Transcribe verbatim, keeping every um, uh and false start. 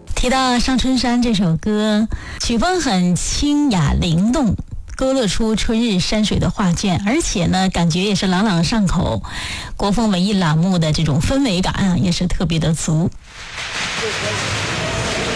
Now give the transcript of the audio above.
提到《上春山》这首歌，曲风很清雅灵动，勾勒出春日山水的画卷，而且呢，感觉也是朗朗上口，国风文艺栏目的这种氛围感啊，也是特别的足。